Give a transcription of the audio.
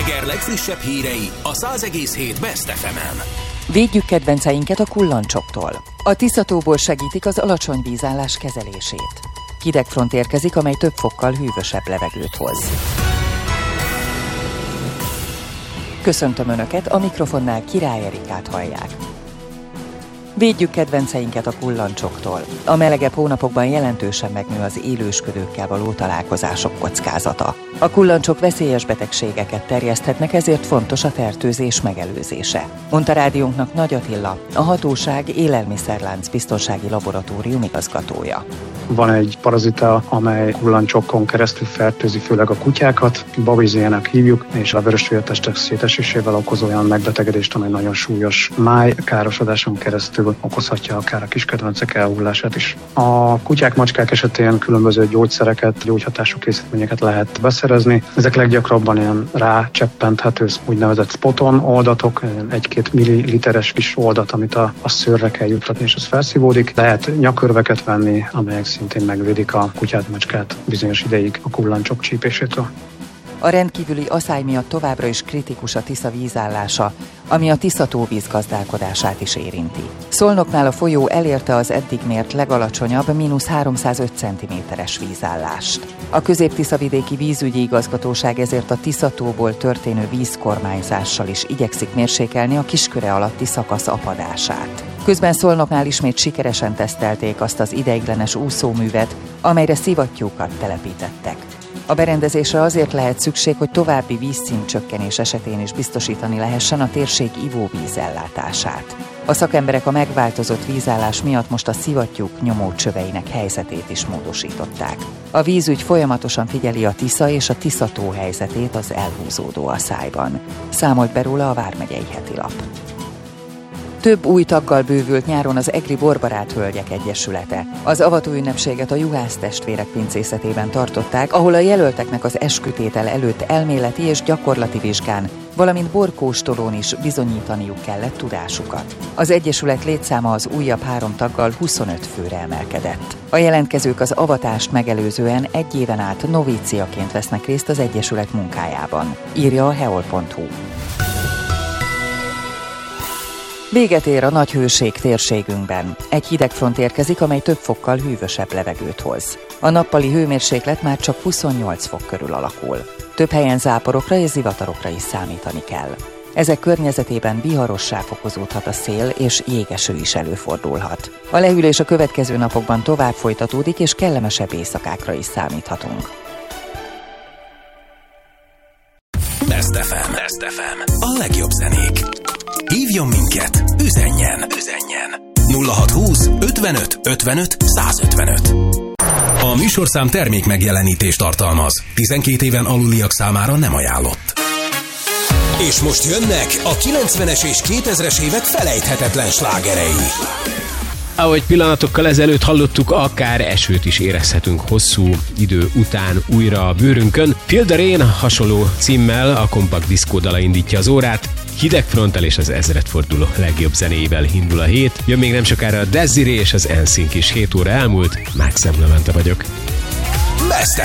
Eger legfrissebb hírei a 100,7 Best FM-en. Védjük kedvenceinket a kullancsoktól. A Tiszatóból segítik az alacsony vízállás kezelését. Hideg front érkezik, amely több fokkal hűvösebb levegőt hoz. Köszöntöm Önöket, a mikrofonnál Király Erikát hallják. Védjük kedvenceinket a kullancsoktól. A melegebb hónapokban jelentősen megnő az élősködőkkel való találkozások kockázata. A kullancsok veszélyes betegségeket terjeszthetnek, ezért fontos a fertőzés megelőzése, mondta rádiónknak Nagy Attila, a hatóság élelmiszerlánc biztonsági laboratórium igazgatója. Van egy parazita, amely kullancsokon keresztül fertőzi főleg a kutyákat, babizének hívjuk, és a vörösvértestek szétesésével okoz olyan megbetegedést, amely nagyon súlyos májkárosodáson keresztül okozhatja akár a kiskedvencek elhullását is. A kutyák, macskák esetén különböző gyógyszereket, gyógyhatású készítményeket lehet beszerezni. Ezek leggyakrabban ilyen rácseppenthető úgynevezett spoton oldatok, 1-2 milliliteres kis oldat, amit a szőrre kell juttatni, és az felszívódik. Lehet nyakörveket venni, amelyek szintén megvédik a kutyát, macskát bizonyos ideig a kullancsok csípésétől. A rendkívüli aszály miatt továbbra is kritikus a Tisza vízállása, ami a Tiszató vízgazdálkodását is érinti. Szolnoknál a folyó elérte az eddig mért legalacsonyabb -305 cm-es vízállást. A Közép-Tiszavidéki Vízügyi Igazgatóság ezért a Tiszatóból történő vízkormányzással is igyekszik mérsékelni a kisköre alatti szakasz apadását. Közben Szolnoknál ismét sikeresen tesztelték azt az ideiglenes úszóművet, amelyre szivattyúkat telepítettek. A berendezésre azért lehet szükség, hogy további vízszintcsökkenés esetén is biztosítani lehessen a térség ivóvízellátását. A szakemberek a megváltozott vízállás miatt most a szivattyúk nyomócsöveinek helyzetét is módosították. A vízügy folyamatosan figyeli a Tisza és a Tiszató helyzetét az elhúzódó aszályban. Számolt be róla a Vármegyei Hetilap. Több új taggal bővült nyáron az Egri Borbarát Hölgyek Egyesülete. Az avatóünnepséget a Juhász testvérek pincészetében tartották, ahol a jelölteknek az eskütétel előtt elméleti és gyakorlati vizsgán, valamint borkóstolón is bizonyítaniuk kellett tudásukat. Az egyesület létszáma az újabb 3 taggal 25 főre emelkedett. A jelentkezők az avatást megelőzően 1 éven át novíciaként vesznek részt az egyesület munkájában, írja a heol.hu. Véget ér a nagy hőség térségünkben. Egy hidegfront érkezik, amely több fokkal hűvösebb levegőt hoz. A nappali hőmérséklet már csak 28 fok körül alakul. Több helyen záporokra és zivatarokra is számítani kell. Ezek környezetében viharossá fokozódhat a szél, és jégeső is előfordulhat. A lehűlés a következő napokban tovább folytatódik, és kellemesebb éjszakákra is számíthatunk. Best FM. A legjobb zenék. Hívjon minket, üzenjen. 0620 55 55 155. A műsorszám termék megjelenítést tartalmaz. 12 éven aluliak számára nem ajánlott. És most jönnek a 90-es és 2000-es évek felejthetetlen slágerei. Ahogy pillanatokkal ezelőtt hallottuk, akár esőt is érezhetünk hosszú idő után újra a bőrünkön. Feel the Rain hasonló címmel a kompakt diszkódala indítja az órát. Hidegfronttal és az ezredforduló legjobb zenéivel indul a hét. Jön még nem sokára a Desiree és az NSYNC is. 7 óra elmúlt, Max Emlevente vagyok. Best